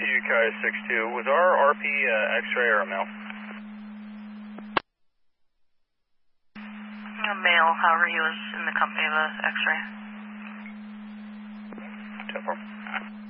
UK 62, was our RP X-ray or a male? A male, however, he was in the company of the X-ray. 10-4.